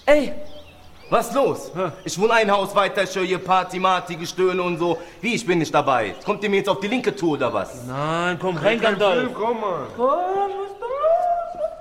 Ey, was los? Ich wohne ein Haus weiter, ich höre hier Party, Marty, Gestöhne und so. Wie, ich bin nicht dabei? Kommt ihr mir jetzt auf die linke Tour oder was? Nein, komm rein, Gandalf. Komm mal. Komm.